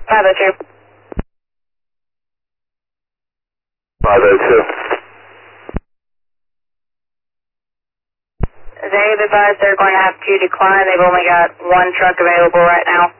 502. 502. They've advised they're going to have to decline. They've only got one truck available right now.